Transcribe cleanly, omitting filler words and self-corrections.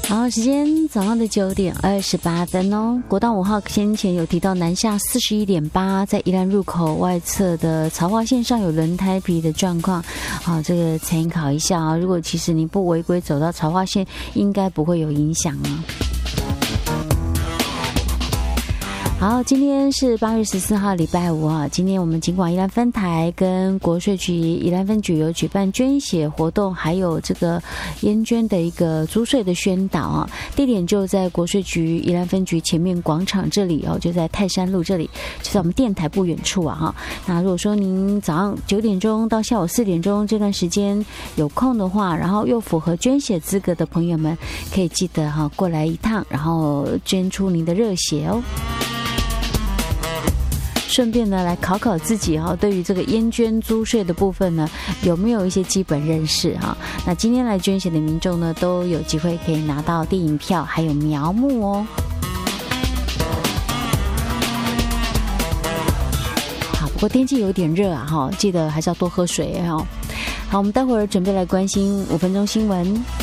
然后时间早上的9:28哦。国道5号先前有提到南下41.8，在宜兰入口外侧的槽化线上有轮胎皮的状况，好，这个参考一下啊。如果其实你不违规走到槽化线，应该不会有影响啊。好，今天是8月14号，礼拜五啊。今天我们警广宜兰分台跟国税局宜兰分局有举办捐血活动，还有这个烟捐的一个租税的宣导啊。地点就在国税局宜兰分局前面广场这里哦，就在泰山路这里，就在我们电台不远处啊哈。那如果说您早上9点钟到下午4点钟这段时间有空的话，然后又符合捐血资格的朋友们，可以记得哈过来一趟，然后捐出您的热血哦。顺便呢来考考自己哈，对于这个烟捐租税的部分呢，有没有一些基本认识哈？那今天来捐血的民众呢，都有机会可以拿到电影票，还有苗木哦。好，不过天气有点热啊哈，记得还是要多喝水哦。好，我们待会儿准备来关心5分钟新闻。